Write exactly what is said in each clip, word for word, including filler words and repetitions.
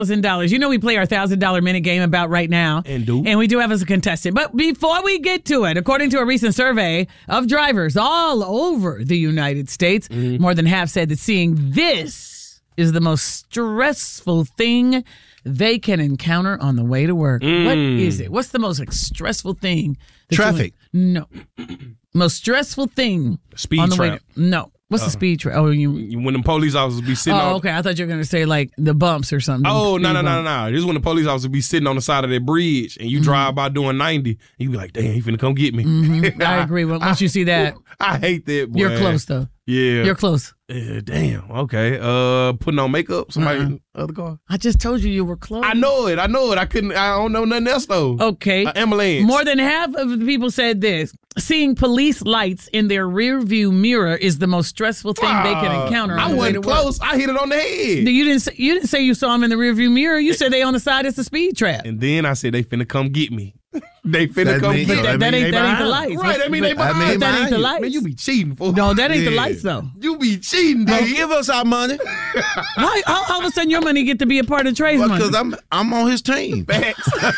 thousand dollars. You know we play our one thousand dollar minute game about right now. And do. And we do have as a contestant. But before we get to it, according to a recent survey of drivers all over the United States, mm-hmm. more than half said that seeing this is the most stressful thing they can encounter on the way to work. Mm. What is it? What's the most like, stressful thing? Traffic. You, no. Most stressful thing speed on the trap. way to, no. What's uh, the speed trap? Oh, you, when the police officers be sitting oh, on. Oh, okay. I thought you were going to say like the bumps or something. Oh, no, no, no, no, no. This is when the police officers be sitting on the side of their bridge and you mm-hmm. drive by doing ninety and you be like, damn, he finna come get me. Mm-hmm. I agree. Once I, you see that. I hate that, boy. You're close, though. Yeah. You're close. Uh, damn. Okay. Uh, putting on makeup. Somebody uh-huh. in the other car. I just told you you were close. I know it. I know it. I couldn't. I don't know nothing else though. Okay. Uh, ambulance. More than half of the people said this. Seeing police lights in their rear view mirror is the most stressful thing uh, they can encounter. I wasn't close. Work. I hit it on the head. You didn't. Say, you didn't say you saw them in the rear view mirror. You said they on the side. It's a speed trap. And then I said they finna come get me. They finna that come mean, get me. That, that, ain't, that ain't the lights. Right. I mean they behind. I mean, that ain't the lights. Man, you be cheating, fool. No, that ain't yeah. the lights though. You be cheating, well, dude. give us our money. how, how, all of a sudden your money get to be a part of Trey's well, money? Because I'm I'm on his team. that's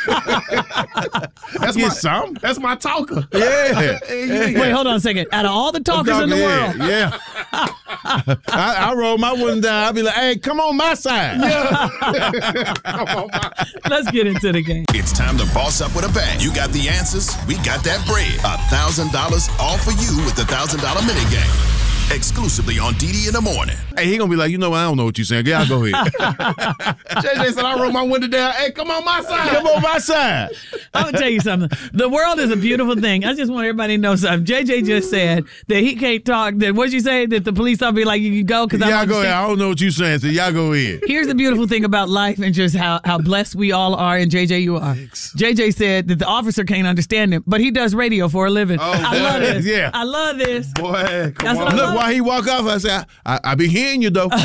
my some. That's my talker. Yeah. yeah. Wait, hold on a second. Out of all the talkers in the yeah, world, yeah. I, I roll my one down. I'll be like, hey, come on my side. Yeah. Come on my side. Let's get into the game. It's time to boss up with a bang. You got the answers. We got that bread. A thousand dollars all for you with the thousand dollar minute game. Exclusively on D D in the morning. Hey, he gonna be like, you know what? I don't know what you're saying. Yeah, go ahead. J J said I roll my window down. Hey, come on my side. Come on my side. I'm gonna tell you something. The world is a beautiful thing. I just want everybody to know something. J J just said that he can't talk. That what'd you say? That the police officer be like, you can go because y'all I go ahead. I don't know what you're saying. So y'all go ahead. Here's the beautiful thing about life and just how how blessed we all are. And J J, you are. Thanks. J J said that the officer can't understand him, but he does radio for a living. Oh, I love this. Yeah. I love this. Boy, come That's on. what I Look, love. while he walk off, I say, I, I be hearing you though.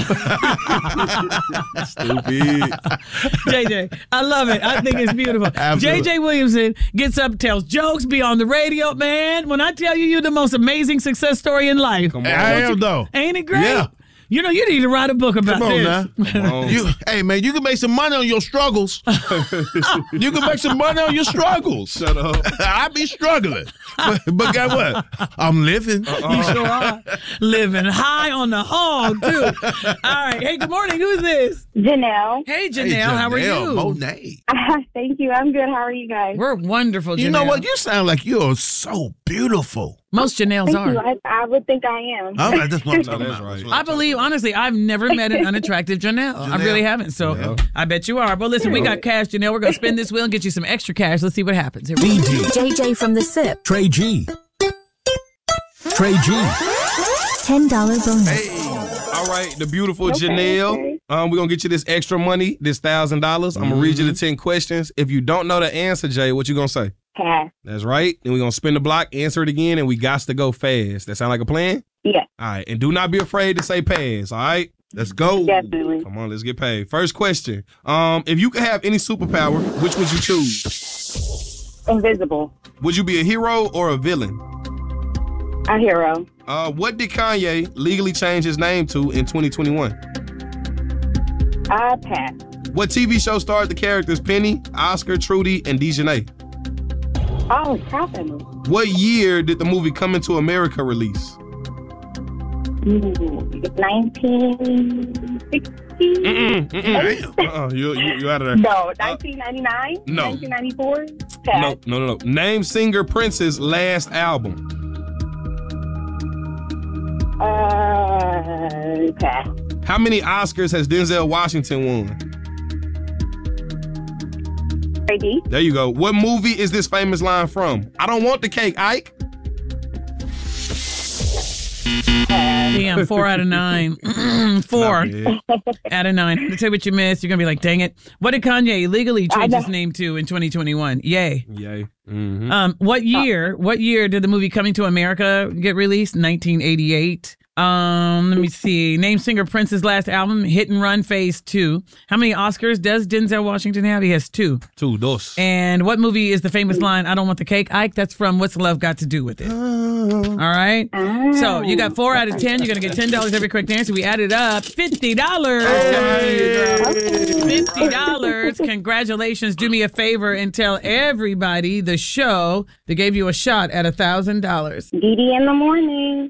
Stupid. J J, I love it. I think it's beautiful. Absolutely. J J Williamson gets up, tells jokes, be on the radio. Man, when I tell you you're the most amazing success story in life. Come on. I am you, though. Ain't it great? Yeah. You know, you need to write a book about Come on this. now. Come on. You, hey, man, you can make some money on your struggles. You can make some money on your struggles. Shut up. I be struggling. But, but guess what? I'm living. Uh-uh. You sure are. Living high on the hog, too. All right. Hey, good morning. Who's this? Janelle. Hey, Janelle. Hey, How are Janelle you? Monet. Uh, thank you. I'm good. How are you guys? We're wonderful, Janelle. You know what? You sound like you're so beautiful. Most Janelles Thank are. you. I, I would think I am. All right, that's what I'm talking That's about. right. That's what I'm I believe, honestly, I've never met an unattractive Janelle. I Janelle. really haven't. So Janelle. I bet you are. But listen, we got cash, Janelle. We're going to spin this wheel and get you some extra cash. Let's see what happens. Here we go. D D. J J from the SIP. Trey G. Trey G. ten dollar bonus. Hey, all right, the beautiful Okay, Janelle. okay. Um, we're gonna get you this extra money, this thousand dollars. I'm gonna read you the ten questions. If you don't know the answer, Jay, what you gonna say? Pass. That's right. Then we're gonna spin the block, answer it again, and we got to go fast. That sound like a plan? Yeah, All right, and do not be afraid to say pass. All right, Let's go. definitely. come on, let's get paid. First question. Um, if you could have any superpower, which would you choose? Invisible. Would you be a hero or a villain? A hero. Uh, what did Kanye legally change his name to in twenty twenty-one? I pass. What T V show starred the characters Penny, Oscar, Trudy, and Dejanay? Oh, Proud Family. What year did the movie Coming to America release? nineteen sixty? Mm-mm, mm-mm. Uh-uh, you, you, you out of there. No, nineteen ninety-nine? no. nineteen ninety-four? Pass. No, no, no, no. Name singer Prince's last album. Uh, pass. How many Oscars has Denzel Washington won? Ready? There you go. What movie is this famous line from? I don't want the cake, Ike. Damn, four out of nine. Four Not out of nine. To tell you what you missed, you're going to be like, dang it. What did Kanye legally change I his know. name to in twenty twenty-one? Yay. Yay. Mm-hmm. Um, what year, what year did the movie Coming to America get released? nineteen eighty-eight. Um, let me see. Name singer Prince's last album, Hit and Run Phase two. How many Oscars does Denzel Washington have? He has two. Two, dos. And what movie is the famous line, I don't want the cake, Ike? That's from What's Love Got to Do with It? All right. So you got four out of ten. You're going to get ten dollars every correct answer. We added up fifty dollars. fifty dollars. Congratulations. Do me a favor and tell everybody the show that gave you a shot at one thousand dollars. Dee Dee in the morning.